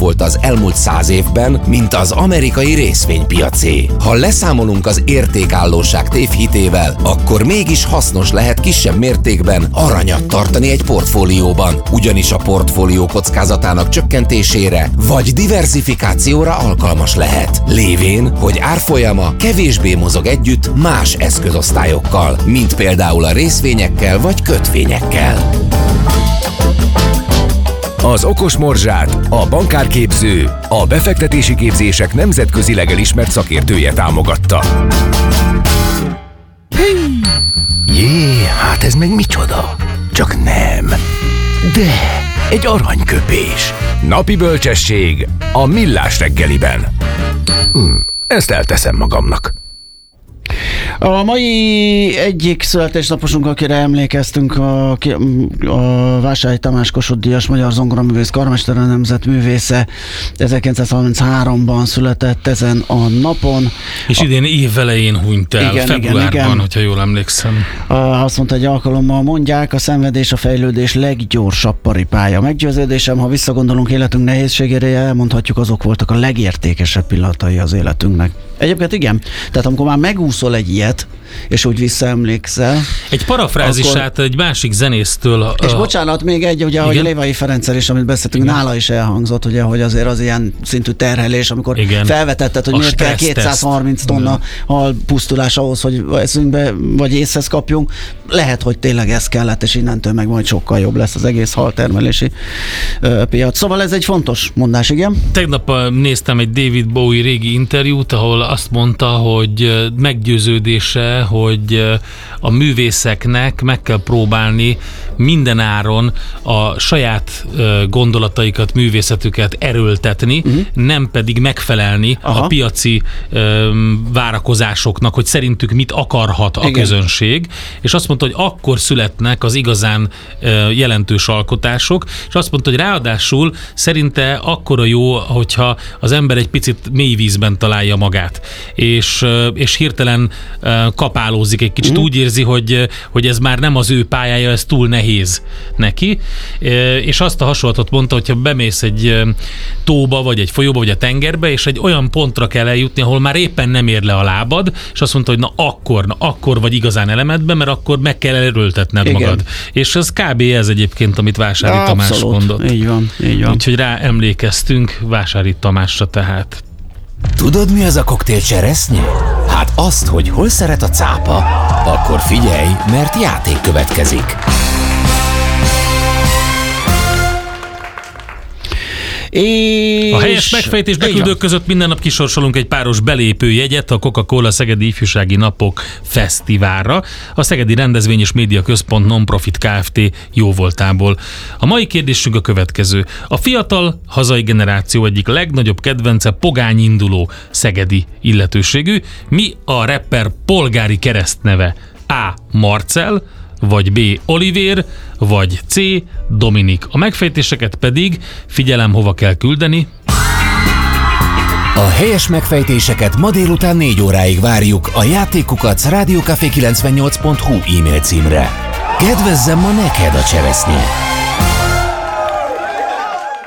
volt az elmúlt 100 évben, mint az amerikai részvénypiacé. Ha leszámolunk az értékállóság tévhitével, akkor mégis hasznos lehet kisebb mértékben aranyat tartani egy portfólióban, ugyanis a portfólió kockázatának csökkentésére vagy diversifikációra alkalmas lehet, lévén, hogy árfolyama kevésbé mozog együtt más eszközosztályokkal, mint például a részvényekkel vagy kötvényekkel. Az Okos Morzsát a Bankárképző, a befektetési képzések nemzetközileg elismert szakértője támogatta. Jé, hát ez meg micsoda? Csak nem. De egy aranyköpés. Napi bölcsesség a Millás reggeliben. Ezt elteszem magamnak. A mai egyik születésnaposunk, akire emlékeztünk, a Vásárhelyi Tamás Kossuth-díjas magyar zongoraművész, karmester, a nemzetművésze, 1933-ban született ezen a napon. És idén évelején hunyt el, februárban, hogyha jól emlékszem. Azt mondta, egy alkalommal mondják, a szenvedés a fejlődés leggyorsabb paripája. Meggyőződésem, ha visszagondolunk életünk nehézségére, elmondhatjuk, azok voltak a legértékesebb pillanatai az életünknek. Egyébként igen. Tehát amikor már megúszol egy ilyet, és úgy visszaemlékszel. Egy parafrázisát akkor... egy másik zenésztől. És bocsánat, még egy, ugye, ahogy Lévai Ferenccel is, amit beszéltünk, nála is elhangzott, ugye, hogy azért az ilyen szintű terhelés, amikor felvetetted, hogy miért kell 230 tonna halpusztulás ahhoz, hogy eszünkbe, vagy észhez kapjunk. Lehet, hogy tényleg ez kellett, és innentől meg majd sokkal jobb lesz az egész haltermelési piac. Szóval ez egy fontos mondás, igen? Tegnap néztem egy David Bowie régi interjút, ahol azt mondta, hogy meggyőződése, hogy a művészeknek meg kell próbálni minden áron a saját gondolataikat, művészetüket erőltetni, nem pedig megfelelni a piaci várakozásoknak, hogy szerintük mit akarhat a közönség, és azt mondta, hogy akkor születnek az igazán jelentős alkotások, és azt mondta, hogy ráadásul szerinte akkora jó, hogyha az ember egy picit mély vízben találja magát, és hirtelen kapálózik egy kicsit, úgy érzi, hogy ez már nem az ő pályája, ez túl nehéz neki, és azt a hasonlatot mondta, hogyha bemész egy tóba, vagy egy folyóba, vagy a tengerbe, és egy olyan pontra kell eljutni, ahol már éppen nem ér le a lábad, és azt mondta, hogy na akkor vagy igazán elemedben, mert akkor meg kell erőltetned magad. És ez kb. Ez egyébként, amit Vásári Tamás mondott. Így van. Úgyhogy rá emlékeztünk Vásári Tamásra tehát. Tudod, mi az a koktél cseresznye? Hát azt, hogy hol szeret a cápa, akkor figyelj, mert játék következik. És... A helyes megfejtés beküldők között minden nap kisorsolunk egy páros belépőjegyet a Coca-Cola Szegedi Ifjúsági Napok Fesztiválra, a Szegedi Rendezvény és Média Központ Non-Profit Kft. Jóvoltából. A mai kérdésünk a következő. A fiatal hazai generáció egyik legnagyobb kedvence pogányinduló szegedi illetőségű. Mi a rapper polgári keresztneve? A. Marcel, vagy B. Olivér, vagy C. Dominik. A megfejtéseket pedig figyelem, hova kell küldeni. A helyes megfejtéseket ma délután 4 óráig várjuk a játékukac rádiókafé98.hu e-mail címre. Kedvezzem ma neked a cseresznye!